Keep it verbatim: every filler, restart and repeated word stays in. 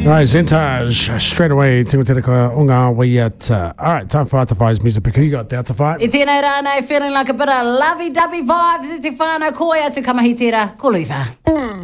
Right, Zentage, straight away, tingo te reko unga waiata. All right, time for Ata Whai's music pick. Who you got there, Ata Whai? I tēnei rānei, feeling like a bit of lovey-dovey vibes. I te whānau koe atu kamahitera. Ko Luther.